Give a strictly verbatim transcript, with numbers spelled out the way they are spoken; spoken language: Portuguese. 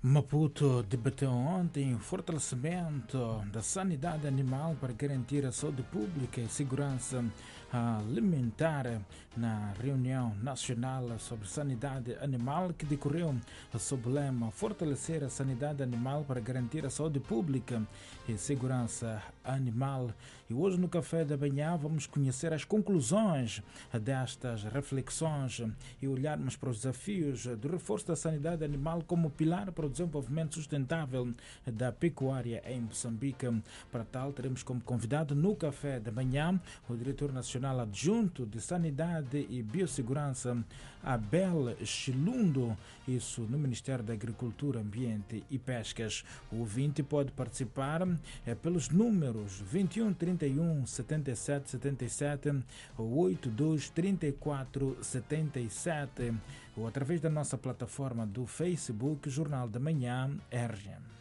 Maputo debateu ontem o fortalecimento da sanidade animal para garantir a saúde pública e segurança alimentar na reunião nacional sobre sanidade animal que decorreu sob o lema Fortalecer a sanidade animal para garantir a saúde pública e segurança animal. E hoje no Café da Manhã vamos conhecer as conclusões destas reflexões e olharmos para os desafios do reforço da sanidade animal como pilar para o desenvolvimento sustentável da pecuária em Moçambique. Para tal, teremos como convidado no Café da Manhã o diretor nacional adjunto de Sanidade e Biossegurança, Abel Chilundo, isso no Ministério da Agricultura, Ambiente e Pescas. O ouvinte pode participar é, pelos números vinte e um, trinta e um, setenta e sete, setenta e sete ou oitenta e dois, trinta e quatro, setenta e sete ou através da nossa plataforma do Facebook Jornal da Manhã R G.